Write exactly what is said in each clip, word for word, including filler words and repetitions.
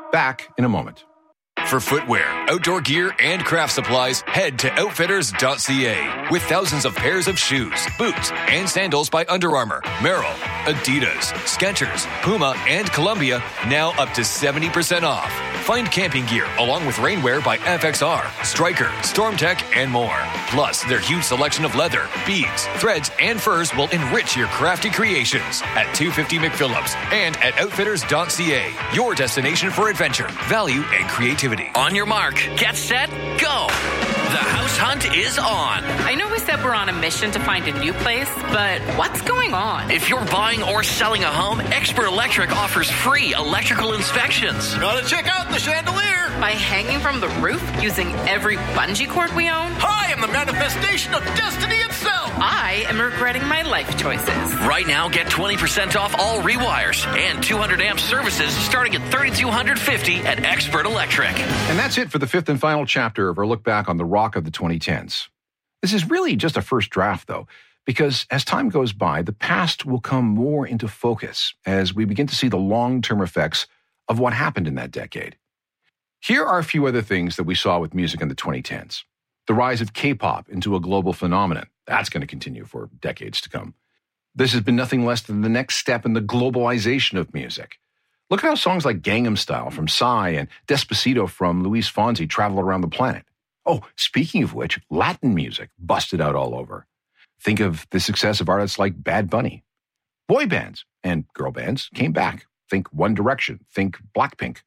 Back in a moment. For footwear, outdoor gear, and craft supplies, head to outfitters dot c a. With thousands of pairs of shoes, boots, and sandals by Under Armour, Merrell, Adidas, Skechers, Puma, and Columbia, now up to seventy percent off. Find camping gear along with rainwear by F X R, Stryker, StormTech, and more. Plus, their huge selection of leather, beads, threads, and furs will enrich your crafty creations at two fifty McPhillips and at outfitters dot c a. Your destination for adventure, value, and creativity. On your mark, get set, go! The house hunt is on. I know we said we're on a mission to find a new place, but what's going on? If you're buying or selling a home, Expert Electric offers free electrical inspections. Gotta check out the chandelier. By hanging from the roof using every bungee cord we own? I am the manifestation of destiny itself. I am regretting my life choices. Right now, get twenty percent off all rewires and two hundred amp services starting at three thousand two hundred fifty dollars at Expert Electric. And that's it for the fifth and final chapter of our look back on the rock of the twenty tens. This is really just a first draft, though, because as time goes by, the past will come more into focus as we begin to see the long-term effects of what happened in that decade. Here are a few other things that we saw with music in the twenty tens. The rise of K-pop into a global phenomenon. That's going to continue for decades to come. This has been nothing less than the next step in the globalization of music. Look at how songs like Gangnam Style from Psy and Despacito from Luis Fonsi travel around the planet. Oh, speaking of which, Latin music busted out all over. Think of the success of artists like Bad Bunny. Boy bands and girl bands came back. Think One Direction. Think Blackpink.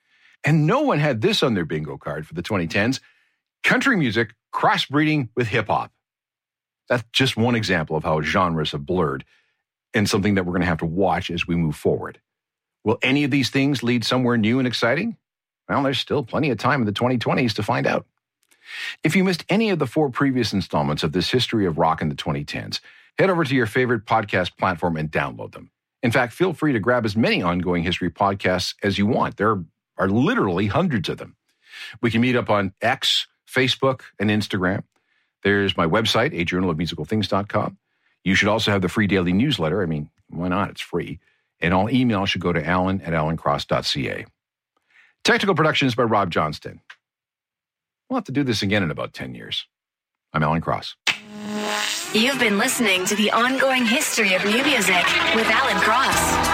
And no one had this on their bingo card for the twenty tens. Country music crossbreeding with hip-hop. That's just one example of how genres have blurred and something that we're going to have to watch as we move forward. Will any of these things lead somewhere new and exciting? Well, there's still plenty of time in the twenty twenties to find out. If you missed any of the four previous installments of this history of rock in the twenty tens, head over to your favorite podcast platform and download them. In fact, feel free to grab as many ongoing history podcasts as you want. There are literally hundreds of them. We can meet up on X, Facebook, and Instagram. There's my website, a journal of musical things dot com. You should also have the free daily newsletter. I mean, why not? It's free. And all email should go to alan at alan cross dot c a. Technical production is by Rob Johnston. We'll have to do this again in about ten years. I'm Alan Cross. You've been listening to The Ongoing History of New Music with Alan Cross.